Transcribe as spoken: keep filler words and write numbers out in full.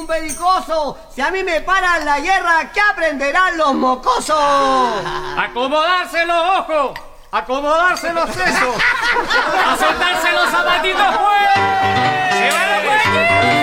belicoso. Si a mí me paran la guerra, ¿qué aprenderán los mocosos? Acomodarse los ojos, acomodarse los sesos, a soltarse los zapatitos, pues. ¡Se van a por aquí!